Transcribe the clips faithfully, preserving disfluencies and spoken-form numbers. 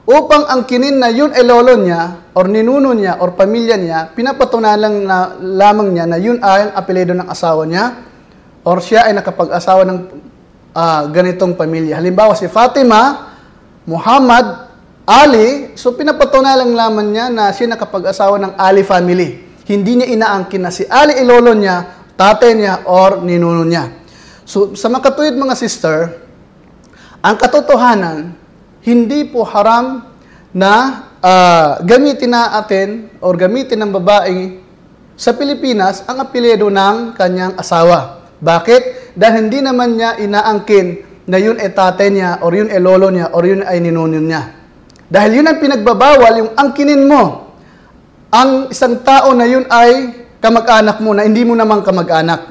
upang ang kinin na yun ay lolo niya, or ninuno niya, or pamilya niya, pinapatunayan lang na, lamang niya na yun ay ang apelyido ng asawa niya, or siya ay nakapag-asawa ng uh, ganitong pamilya. Halimbawa, si Fatima, Muhammad, Ali, so pinapatunayan lang lamang niya na siya nakapag-asawa ng Ali family. Hindi niya inaangkin na si Ali ay lolo niya, tatay niya, or ninuno niya. So, sa makatuwid mga sister, ang katotohanan, hindi po haram na uh, gamitin natin or gamitin ng babae sa Pilipinas ang apelyido ng kanyang asawa. Bakit? Dahil hindi naman niya inaangkin na yun ay tatay niya or yun ay lolo niya or yun ay ninuno niya. Dahil yun ang pinagbabawal, yung angkinin mo ang isang tao na yun ay kamag-anak mo na hindi mo naman kamag-anak.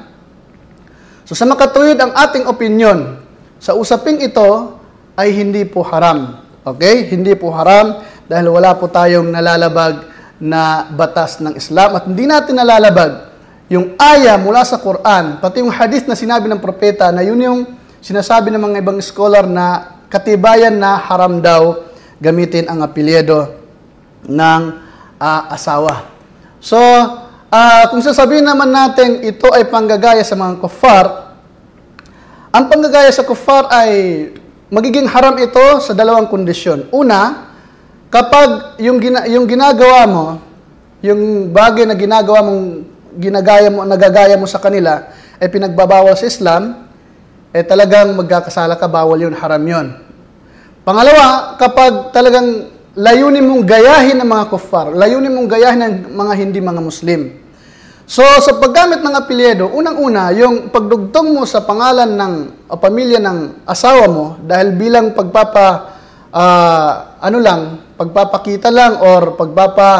So sa makatuwid ang ating opinyon, sa usaping ito ay hindi po haram. Okay? Hindi po haram dahil wala po tayong nalalabag na batas ng Islam at hindi natin nalalabag yung aya mula sa Quran, pati yung hadith na sinabi ng propeta na yun yung sinasabi ng mga ibang scholar na katibayan na haram daw gamitin ang apelyido ng uh, asawa. So, uh, kung sasabihin naman natin ito ay panggagaya sa mga kuffar, ang panggagaya sa kuffar ay magiging haram ito sa dalawang kondisyon. Una, kapag yung, gina, yung ginagawa mo, yung bagay na ginagawa mong ginagaya mo, nagagaya mo sa kanila, ay pinagbabawal sa Islam, eh talagang magkakasala ka, bawal yun, haram yun. Pangalawa, kapag talagang layunin mong gayahin ng mga kuffar, layunin mong gayahin ng mga hindi mga Muslim. So, sa paggamit ng apelyido, unang-una, yung pagdugtong mo sa pangalan ng o pamilya ng asawa mo dahil bilang pagpapa uh, ano lang, pagpapakita lang or pagpapa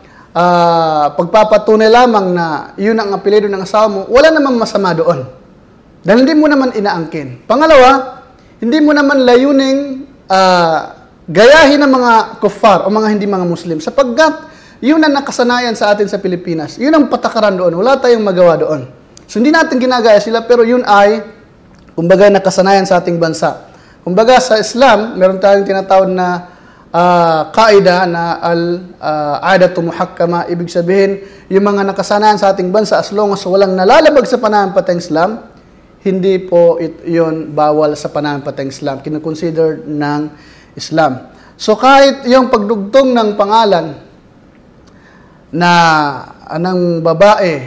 uh, pagpapatunay lamang na yun ang apelyido ng asawa mo, wala namang masama doon. Dahil hindi mo naman inaangkin. Pangalawa, hindi mo naman layuning uh, gayahin ng mga kuffar o mga hindi mga Muslim sapagkat yun ang nakasanayan sa atin sa Pilipinas. Yun ang patakaran doon. Wala tayong magawa doon. So, hindi natin ginagaya sila, pero yun ay, kumbaga, nakasanayan sa ating bansa. Kumbaga, sa Islam, meron tayong tinatawag na uh, kaida na al-adatu uh, muhakkama. Ibig sabihin, yung mga nakasanayan sa ating bansa, as long as walang nalalabag sa pananampalatayang Islam, hindi po it, yun bawal sa pananampalatayang Islam. Kinoconsider ng Islam. So, kahit yung pagdugtong ng pangalan na anang babae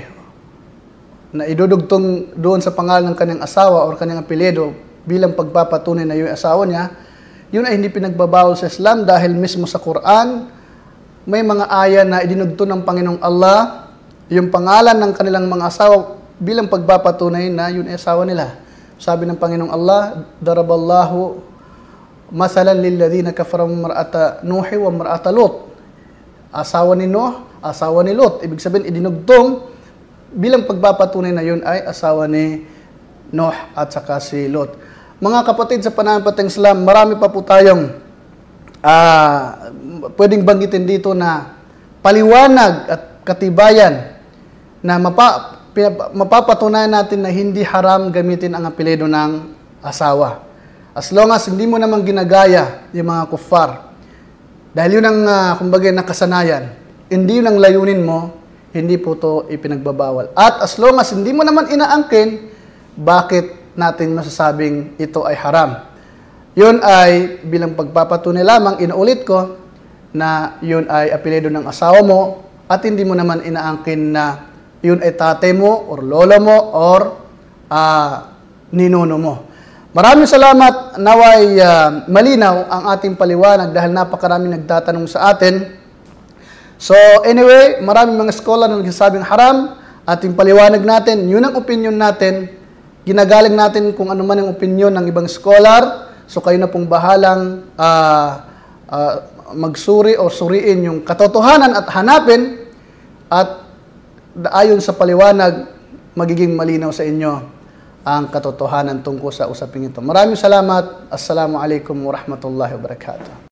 na idudugtong doon sa pangalan ng kanyang asawa o kanyang apelyido bilang pagpapatunay na yung asawa niya, yun ay hindi pinagbabawal sa Islam dahil mismo sa Quran, may mga aya na idinugtong ng Panginoong Allah yung pangalan ng kanilang mga asawa bilang pagpapatunay na yun ay asawa nila. Sabi ng Panginoong Allah, daraballahu masalan lilladhina kafaru mar'ata Nuhi wa mar'ata Lut. Asawa ni Nuh, asawa ni Lot. Ibig sabihin, idinugtong bilang pagpapatunay na yun ay asawa ni Nuh at saka si Lot. Mga kapatid sa pananampalatayang Islam, marami pa po tayong uh, pwedeng banggitin dito na paliwanag at katibayan na mapa, mapapatunayan natin na hindi haram gamitin ang apelyido ng asawa. As long as hindi mo naman ginagaya yung mga kuffar. Dahil yun ang, uh, kumbaga, nakasanayan. Hindi yun ang layunin mo, hindi po ito ipinagbabawal. At as long as hindi mo naman inaangkin, bakit natin masasabing ito ay haram? Yun ay bilang pagpapatunay lamang, inuulit ko, na yun ay apelyido ng asawa mo at hindi mo naman inaangkin na yun ay tatay mo or lola mo or uh, ninuno mo. Maraming salamat, naway uh, malinaw ang ating paliwanag dahil napakaraming nagtatanong sa atin. So anyway, maraming mga scholar na nagsasabing haram, ating paliwanag natin, yun ang opinion natin, ginagaling natin kung ano man ang opinion ng ibang scholar, so kayo na pong bahalang uh, uh, magsuri o suriin yung katotohanan at hanapin at ayon sa paliwanag, magiging malinaw sa inyo ang katotohanan tungkol sa usaping ito. Maraming salamat. Assalamualaikum warahmatullahi wabarakatuh.